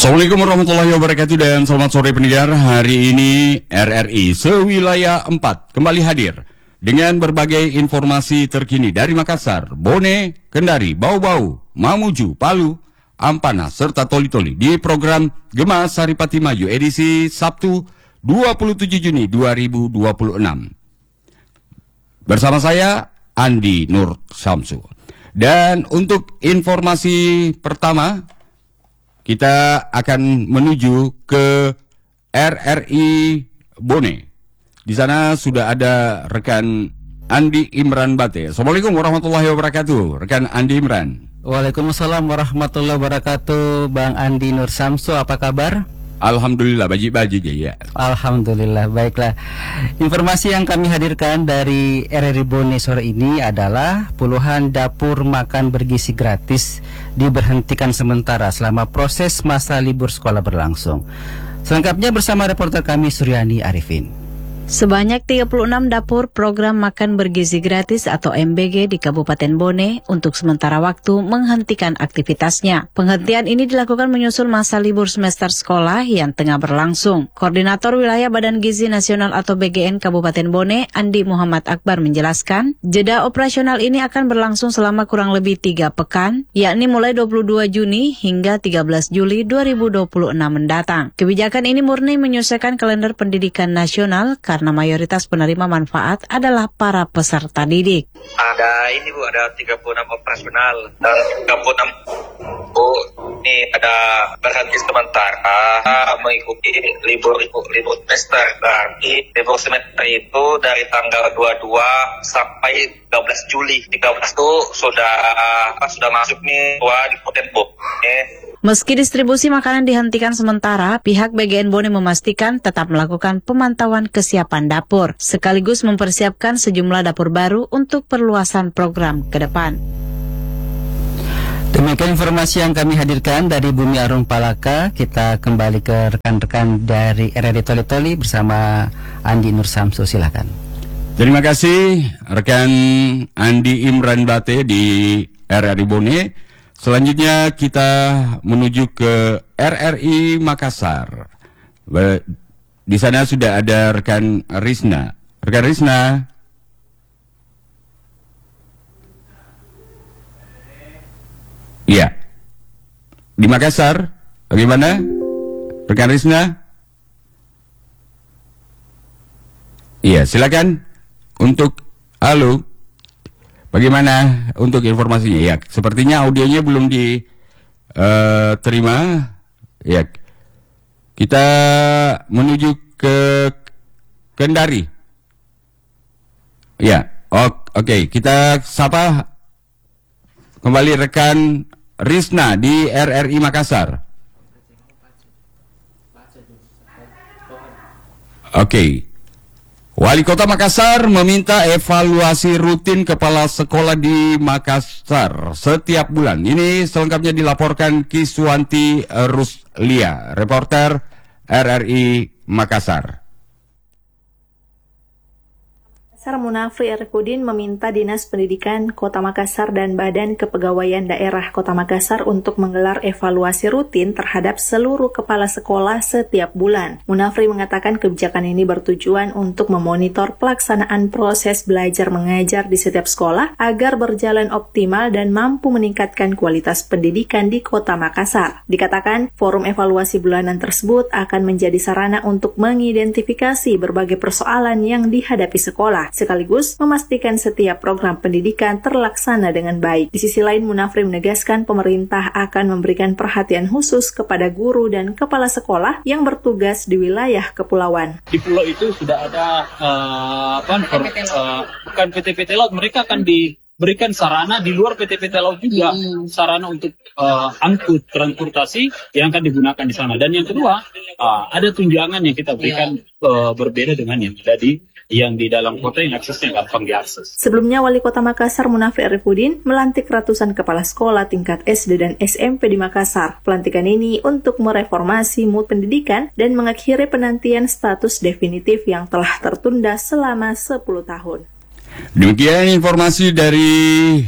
Assalamualaikum warahmatullahi wabarakatuh dan selamat sore pendengar. Hari ini RRI Sewilayah 4 kembali hadir dengan berbagai informasi terkini dari Makassar, Bone, Kendari, Bau-Bau, Mamuju, Palu, Ampana, serta Toli-Toli di program Gema Saripati Maju edisi Sabtu 27 Juni 2026. Bersama saya Andi Nur Samsu. Dan untuk informasi pertama, kita akan menuju ke RRI Bone. Di sana sudah ada rekan Andi Imran Bate. Assalamualaikum warahmatullahi wabarakatuh, rekan Andi Imran. Waalaikumsalam warahmatullahi wabarakatuh, Bang Andi Nur Samsu, apa kabar? Alhamdulillah, baji-baji ya. Alhamdulillah, baiklah. Informasi yang kami hadirkan dari RRI Bone sore ini adalah puluhan dapur makan bergizi gratis diberhentikan sementara selama proses masa libur sekolah berlangsung. Selengkapnya bersama reporter kami Suryani Arifin. Sebanyak 36 dapur program makan bergizi gratis atau MBG di Kabupaten Bone untuk sementara waktu menghentikan aktivitasnya. Penghentian ini dilakukan menyusul masa libur semester sekolah yang tengah berlangsung. Koordinator Wilayah Badan Gizi Nasional atau BGN Kabupaten Bone, Andi Muhammad Akbar menjelaskan, jeda operasional ini akan berlangsung selama kurang lebih 3 pekan, yakni mulai 22 Juni hingga 13 Juli 2026 mendatang. Kebijakan ini murni menyesuaikan kalender pendidikan nasional karena mayoritas penerima manfaat adalah para peserta didik. Ada 36 operasional dan 36 ini ada berhenti sementara mengikuti libur semester. Berarti libur semester itu dari tanggal 22 sampai 13 Juli. 13 itu sudah masuk nih di Potenbo. Meski distribusi makanan dihentikan sementara, pihak BGN Bone memastikan tetap melakukan pemantauan kesiapan dapur, sekaligus mempersiapkan sejumlah dapur baru untuk perluasan program ke depan. Demikian informasi yang kami hadirkan dari Bumi Arum Palaka. Kita kembali ke rekan-rekan dari RRI Toli-Toli bersama Andi Nur Samsu, silakan. Terima kasih rekan Andi Imran Bate di RRI Bone. Selanjutnya kita menuju ke RRI Makassar. Di sana sudah ada rekan Rizna. Rekan Rizna. Iya. Di Makassar, bagaimana? Rekan Rizna? Iya, silakan. Halo. Bagaimana untuk informasinya? Ya, sepertinya audionya belum diterima. Ya, kita menuju ke Kendari. Ya, oke. Kita sapa kembali rekan Rizna di RRI Makassar. Oke. Wali Kota Makassar meminta evaluasi rutin kepala sekolah di Makassar setiap bulan. Ini selengkapnya dilaporkan Kiswanti Ruslia, reporter RRI Makassar. Munafri Arifudin meminta Dinas Pendidikan Kota Makassar dan Badan Kepegawaian Daerah Kota Makassar untuk menggelar evaluasi rutin terhadap seluruh kepala sekolah setiap bulan. Munafri mengatakan kebijakan ini bertujuan untuk memonitor pelaksanaan proses belajar mengajar di setiap sekolah agar berjalan optimal dan mampu meningkatkan kualitas pendidikan di Kota Makassar. Dikatakan, forum evaluasi bulanan tersebut akan menjadi sarana untuk mengidentifikasi berbagai persoalan yang dihadapi sekolah, sekaligus memastikan setiap program pendidikan terlaksana dengan baik. Di sisi lain, Munafri menegaskan pemerintah akan memberikan perhatian khusus kepada guru dan kepala sekolah yang bertugas di wilayah kepulauan. Di pulau itu sudah ada bukan PT-PT Laut, mereka akan diberikan sarana di luar PT-PT Laut juga, sarana untuk angkut transportasi yang akan digunakan di sana. Dan yang kedua, ada tunjangan yang kita berikan berbeda dengan yang di dalam kota yang aksesnya gampang diakses. Sebelumnya, Wali Kota Makassar Munafri Arifudin melantik ratusan kepala sekolah tingkat SD dan SMP di Makassar. Pelantikan ini untuk mereformasi mutu pendidikan dan mengakhiri penantian status definitif yang telah tertunda selama 10 tahun. Demikian informasi dari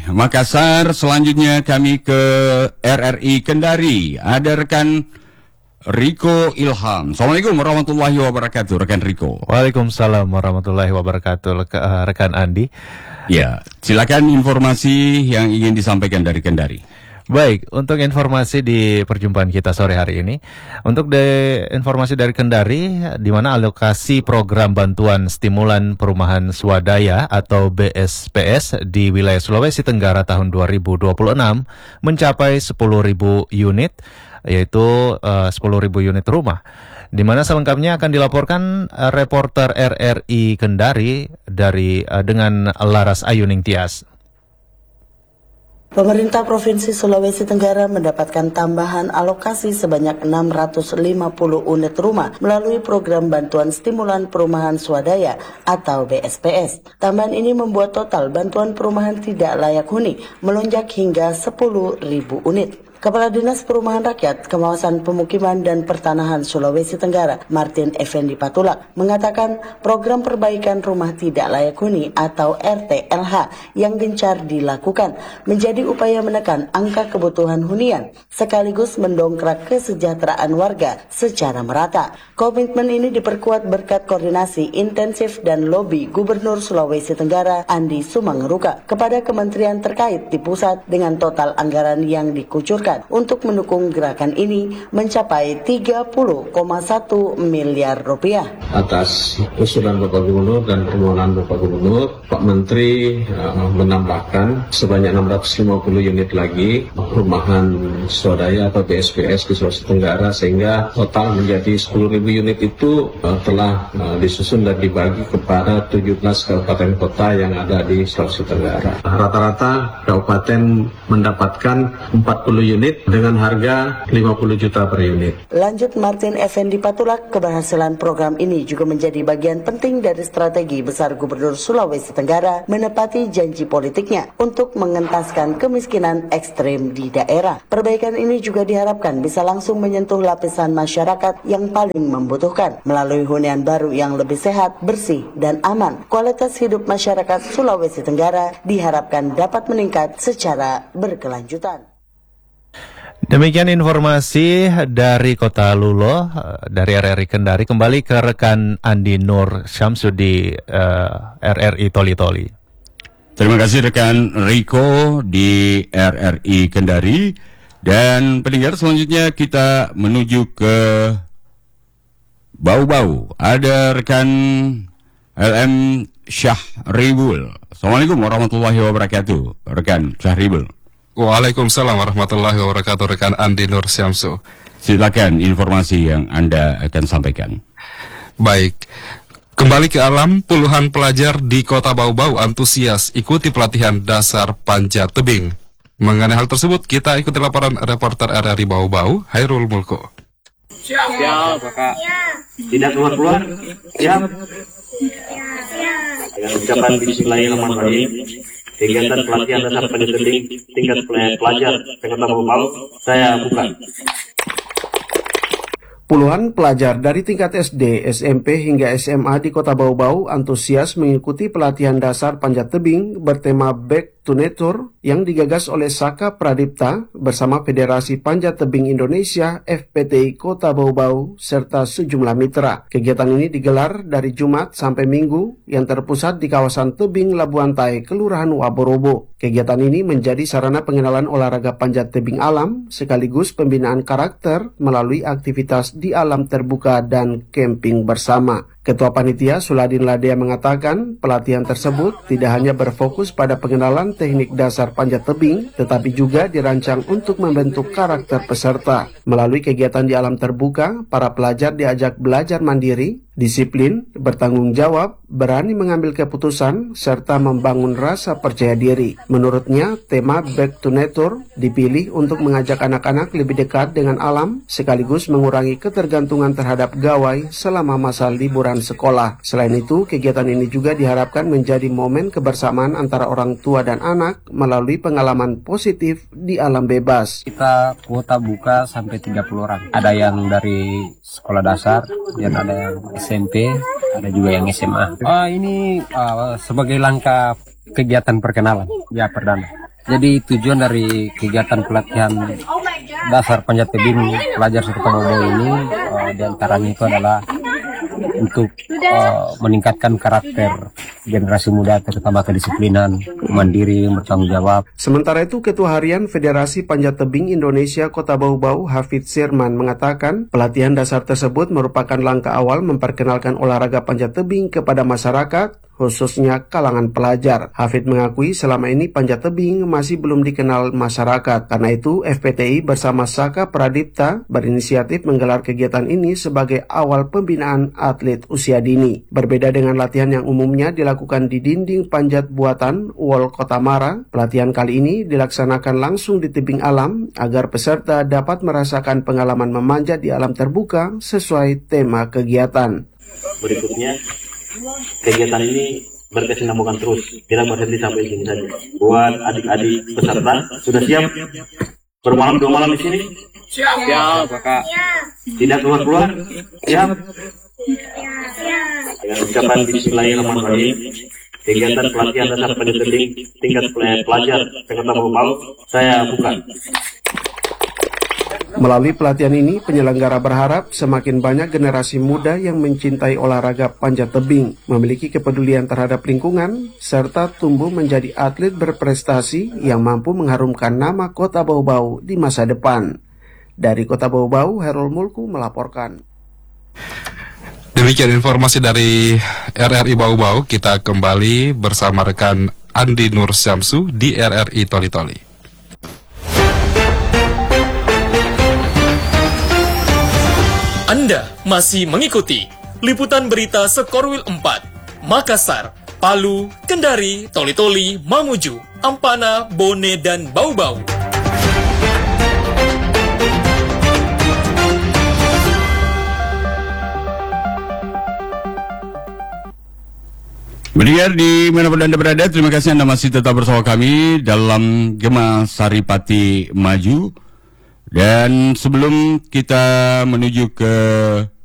Makassar. Selanjutnya kami ke RRI Kendari. Ada rekan Riko Ilham. Assalamualaikum warahmatullahi wabarakatuh, rekan Riko. Waalaikumsalam warahmatullahi wabarakatuh, rekan Andi. Ya, silakan informasi yang ingin disampaikan dari Kendari. Baik, untuk informasi di perjumpaan kita sore hari ini, untuk informasi dari Kendari, di mana alokasi program bantuan stimulan perumahan swadaya atau BSPS di wilayah Sulawesi Tenggara tahun 2026 mencapai 10.000 unit, yaitu 10.000 unit rumah. Di mana selengkapnya akan dilaporkan reporter RRI Kendari dengan Laras Ayuning Tias. Pemerintah Provinsi Sulawesi Tenggara mendapatkan tambahan alokasi sebanyak 650 unit rumah melalui program bantuan stimulan perumahan swadaya atau BSPS. Tambahan ini membuat total bantuan perumahan tidak layak huni melonjak hingga 10.000 unit. Kepala Dinas Perumahan Rakyat, Kawasan Pemukiman dan Pertanahan Sulawesi Tenggara, Martin Effendi Patulak, mengatakan program perbaikan rumah tidak layak huni atau RTLH yang gencar dilakukan menjadi upaya menekan angka kebutuhan hunian, sekaligus mendongkrak kesejahteraan warga secara merata. Komitmen ini diperkuat berkat koordinasi intensif dan lobi Gubernur Sulawesi Tenggara, Andi Sumangruka, kepada kementerian terkait di pusat dengan total anggaran yang dikucurkan untuk mendukung gerakan ini mencapai 30,1 miliar rupiah. Atas usulan Bapak Gubernur dan permohonan Bapak Gubernur, Pak Menteri menambahkan sebanyak 650 unit lagi perumahan swadaya atau BSPS di Sulawesi Tenggara, sehingga total menjadi 10.000 unit itu telah disusun dan dibagi kepada 17 kabupaten kota yang ada di Sulawesi Tenggara. Rata-rata kabupaten mendapatkan 40 unit dengan harga 50 juta per unit. Lanjut Martin Effendi Patulak, keberhasilan program ini juga menjadi bagian penting dari strategi besar Gubernur Sulawesi Tenggara menepati janji politiknya untuk mengentaskan kemiskinan ekstrim di daerah. Perbaikan ini juga diharapkan bisa langsung menyentuh lapisan masyarakat yang paling membutuhkan melalui hunian baru yang lebih sehat, bersih, dan aman. Kualitas hidup masyarakat Sulawesi Tenggara diharapkan dapat meningkat secara berkelanjutan. Demikian informasi dari Kota Lulo, dari RRI Kendari. Kembali ke rekan Andi Nur Syamsu di RRI Toli-Toli. Terima kasih rekan Riko di RRI Kendari. Dan pendengar, selanjutnya kita menuju ke Bau-Bau. Ada rekan LM Syahribul. Assalamualaikum warahmatullahi wabarakatuh, rekan Syahribul. Waalaikumsalam warahmatullahi wabarakatuh, rekan Andi Nur Syamsu. Silakan informasi yang Anda akan sampaikan. Baik, kembali ke alam, puluhan pelajar di Kota Bau-Bau antusias ikuti pelatihan dasar panjat tebing. Mengenai hal tersebut, kita ikuti laporan reporter RRI Bau-Bau, Hairul Mulko. Siap, Kakak. Tidak keluar-keluar. Siap. Dengan ucapan Bismillahirrahmanirrahim. Kegiatan pelatihan dasar panjat tebing tingkat pelajar Kota Bau-Bau saya buka. Puluhan pelajar dari tingkat SD, SMP hingga SMA di Kota Bau-Bau antusias mengikuti pelatihan dasar panjat tebing bertema Back to Nature yang digagas oleh Saka Pradipta bersama Federasi Panjat Tebing Indonesia FPTI Kota Bau-Bau serta sejumlah mitra. Kegiatan ini digelar dari Jumat sampai Minggu yang terpusat di kawasan tebing Labuan Tai, Kelurahan Waborobo. Kegiatan ini menjadi sarana pengenalan olahraga panjat tebing alam sekaligus pembinaan karakter melalui aktivitas di alam terbuka dan camping bersama. Ketua Panitia Suladin Ladea mengatakan pelatihan tersebut tidak hanya berfokus pada pengenalan teknik dasar panjat tebing, tetapi juga dirancang untuk membentuk karakter peserta. Melalui kegiatan di alam terbuka, para pelajar diajak belajar mandiri, disiplin, bertanggung jawab, berani mengambil keputusan, serta membangun rasa percaya diri. Menurutnya, tema Back to Nature dipilih untuk mengajak anak-anak lebih dekat dengan alam, sekaligus mengurangi ketergantungan terhadap gawai selama masa liburan sekolah. Selain itu, kegiatan ini juga diharapkan menjadi momen kebersamaan antara orang tua dan anak melalui pengalaman positif di alam bebas. Kita kuota buka sampai 30 orang. Ada yang dari sekolah dasar, dan ada yang SMP, ada juga yang SMA. Ini sebagai langkah kegiatan perkenalan, ya perdana. Jadi tujuan dari kegiatan pelatihan dasar Panjat Tebing pelajar Kota Bau-Bau ini diantaranya itu adalah untuk meningkatkan karakter generasi muda, terutama kedisiplinan, mandiri, bertanggung jawab. Sementara itu, Ketua Harian Federasi Panjat Tebing Indonesia Kota Bau-Bau, Hafid Sirman, mengatakan pelatihan dasar tersebut merupakan langkah awal memperkenalkan olahraga panjat tebing kepada masyarakat, khususnya kalangan pelajar. Hafid mengakui selama ini panjat tebing masih belum dikenal masyarakat. Karena itu, FPTI bersama Saka Pradipta berinisiatif menggelar kegiatan ini sebagai awal pembinaan atlet usia dini. Berbeda dengan latihan yang umumnya dilakukan di dinding panjat buatan Wall Kota Mara, pelatihan kali ini dilaksanakan langsung di tebing alam agar peserta dapat merasakan pengalaman memanjat di alam terbuka sesuai tema kegiatan. Berikutnya, kegiatan ini berkesinambungan terus, tidak berhenti sampai sini saja. Buat adik-adik peserta, sudah siap bermalam 2 malam di sini? Siap. Siap, Kakak. Tidak keluar-keluar? Siap. Dengan ucapan Bismillahirrahmanirrahim, kegiatan pelatihan dasar panjat tebing tingkat pelajar Kota Bau-Bau saya buka. Melalui pelatihan ini, penyelenggara berharap semakin banyak generasi muda yang mencintai olahraga panjat tebing, memiliki kepedulian terhadap lingkungan, serta tumbuh menjadi atlet berprestasi yang mampu mengharumkan nama Kota Bau-Bau di masa depan. Dari Kota Bau-Bau, Herul Mulku melaporkan. Demikian informasi dari RRI Bau-Bau. Kita kembali bersama rekan Andi Nur Syamsu di RRI Toli-Toli. Anda masih mengikuti liputan berita Sekorwil 4, Makassar, Palu, Kendari, Toli-Toli, Mamuju, Ampana, Bone, dan Bau-Bau. Mendengar di manapun Anda berada, terima kasih Anda masih tetap bersama kami dalam Gema Saripati Maju. Dan sebelum kita menuju ke